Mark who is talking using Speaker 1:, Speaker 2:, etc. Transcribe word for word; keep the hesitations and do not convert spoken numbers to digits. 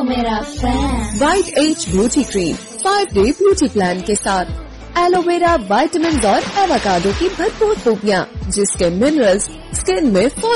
Speaker 1: तो मेरा fan.
Speaker 2: White as beauty cream five day beauty plan के साथ एलोवेरा, विटामिन और एवोकाडो की भरपूर खूबियाँ, जिसके मिनरल्स स्किन में